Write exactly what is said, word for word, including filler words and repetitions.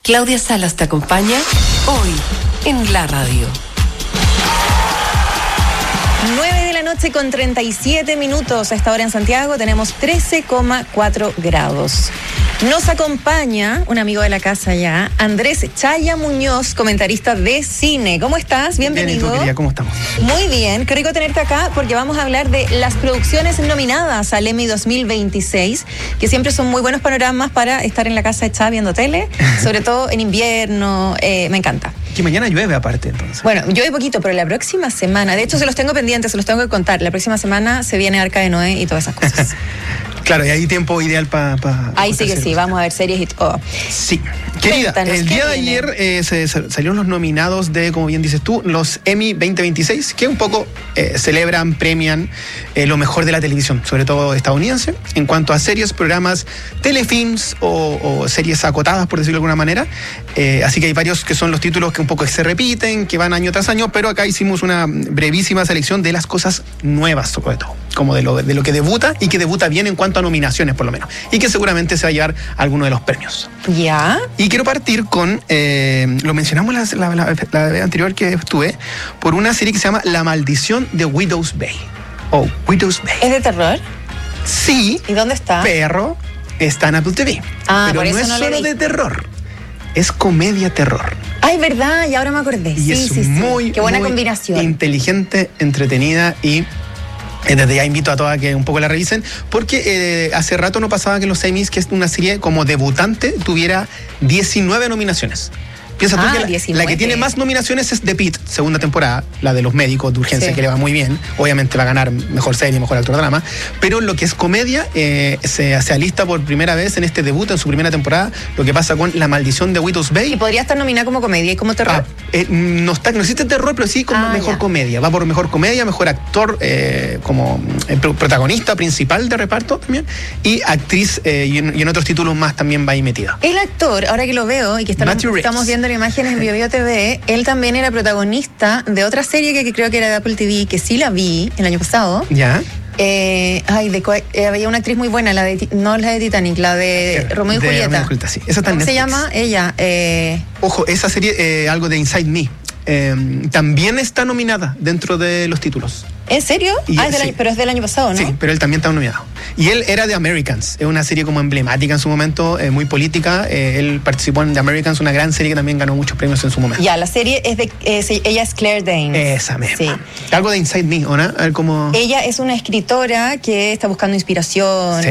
Claudia Salas te acompaña hoy en la radio. nueve de la noche con treinta y siete minutos. A esta hora en Santiago tenemos trece coma cuatro grados. Nos acompaña un amigo de la casa ya, Andrés Chaya Muñoz, comentarista de cine. ¿Cómo estás? Bienvenido. Bien, ¿y tú, querida? ¿Cómo estamos? Muy bien, qué rico tenerte acá porque vamos a hablar de las producciones nominadas al Emmy dos mil veintiséis, que siempre son muy buenos panoramas para estar en la casa echada viendo tele, sobre todo en invierno. Eh, me encanta. Que mañana llueve aparte, entonces. Bueno, llueve poquito, pero la próxima semana, de hecho se los tengo pendientes, se los tengo que contar. La próxima semana se viene Arca de Noé y todas esas cosas. Claro, y hay tiempo ideal para... Pa, Ahí sí que sí, vamos a ver series y todo. Sí. Querida, Cuéntanos, el ¿qué día de viene? ayer eh, se, se salieron los nominados de, como bien dices tú, los Emmy veinte veintiséis, que un poco eh, celebran, premian eh, lo mejor de la televisión, sobre todo estadounidense, en cuanto a series, programas, telefilms o, o series acotadas, por decirlo de alguna manera. Eh, así que hay varios que son los títulos que un poco se repiten, que van año tras año, pero acá hicimos una brevísima selección de las cosas nuevas, sobre todo, como de lo, de lo que debuta y que debuta bien en cuanto a nominaciones, por lo menos, y que seguramente se va a llevar alguno de los premios. ¿Ya? Y quiero partir con, eh, lo mencionamos la, la, la, la vez anterior que estuve, por una serie que se llama La Maldición de Widow's Bay. O Widow's Bay. ¿Es de terror? Sí. ¿Y dónde está? Pero está en Apple T V. Ah, pero por no eso es no lo solo vi. de terror, es comedia terror. Ay, verdad, y ahora me acordé. Y sí, es sí, sí. muy, Qué buena muy combinación. inteligente, entretenida y... Eh, Desde ya invito a todas a que un poco la revisen, porque eh, hace rato no pasaba que los Emmys, que es una serie como debutante, tuviera diecinueve nominaciones. Piensa tú Ah, que la, diecinueve. la que tiene más nominaciones es The Pitt, segunda temporada, la de los médicos de urgencia, Sí. que le va muy bien. Obviamente va a ganar mejor serie, mejor actor de drama. Pero lo que es comedia, eh, se, se alista por primera vez en este debut, en su primera temporada, lo que pasa con La Maldición de Widow's Bay. ¿Y podría estar nominada como comedia y como terror? Ah, eh, no, está, no existe terror, pero sí como Ah, mejor ya. comedia. Va por mejor comedia, mejor actor, eh, como eh, pro- protagonista principal de reparto también, y actriz, eh, y, en, y en otros títulos más también va ahí metida. El actor, ahora que lo veo y que estamos, Matthew Rhys. estamos viendo las imágenes en BioBio T V, él también era protagonista de otra serie que, que creo que era de Apple T V, que sí la vi el año pasado. ¿Ya? Eh, ay, de, co- eh, había una actriz muy buena, la de, Ti- no la de Titanic, la de Romeo y De Julieta. Romeo y Julieta, sí. Esa está en ¿Cómo se Netflix. llama? Ella. Eh, Ojo, esa serie, eh, algo de Inside Me, eh, también está nominada dentro de los títulos. ¿En serio? Y- ah, es del sí. año- pero es del año pasado, ¿no? Sí, pero él también está nominado. Y él era de Americans, es una serie como emblemática en su momento, eh, muy política. Eh, él participó en The Americans, una gran serie que también ganó muchos premios en su momento. Ya, la serie es de... eh, sí, ella es Claire Danes. Esa misma. Sí. Algo de Inside Me, ¿o no? A ver cómo... Ella es una escritora que está buscando inspiración. Sí.